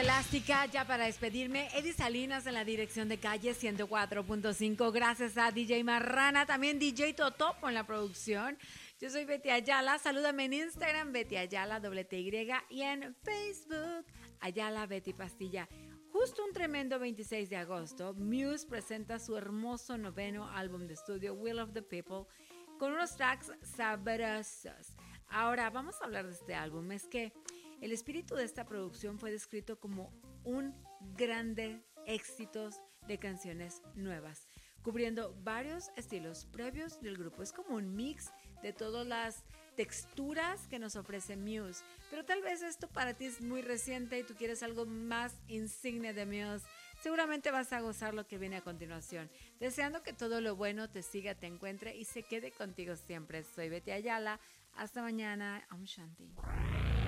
Plástica, ya para despedirme, Eddie Salinas en la dirección de calle 104.5, gracias a DJ Marrana, también DJ Totopo en la producción. Yo soy Betty Ayala, salúdame en Instagram, Betty Ayala, WTY, y en Facebook, Ayala Betty Pastilla. Justo un tremendo 26 de agosto, Muse presenta su hermoso noveno álbum de estudio, Will of the People, con unos tracks sabrosos. Ahora, vamos a hablar de este álbum. Es que el espíritu de esta producción fue descrito como un grande éxitos de canciones nuevas, cubriendo varios estilos previos del grupo. Es como un mix de todas las texturas que nos ofrece Muse. Pero tal vez esto para ti es muy reciente y tú quieres algo más insigne de Muse. Seguramente vas a gozar lo que viene a continuación. Deseando que todo lo bueno te siga, te encuentre y se quede contigo siempre. Soy Betty Ayala. Hasta mañana. Om Shanti.